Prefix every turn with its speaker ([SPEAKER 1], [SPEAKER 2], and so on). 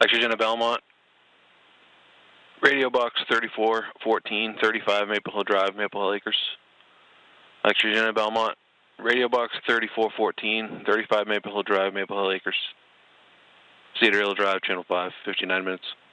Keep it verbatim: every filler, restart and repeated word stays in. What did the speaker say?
[SPEAKER 1] Extra Belmont. Radio box thirty-four fourteen, thirty-five Maple Hill Drive, Maple Hill Acres. Extra Belmont. Radio box thirty-four fourteen, thirty-five Maple Hill Drive, Maple Hill Acres. Cedar Hill Drive, Channel five, fifty-nine minutes.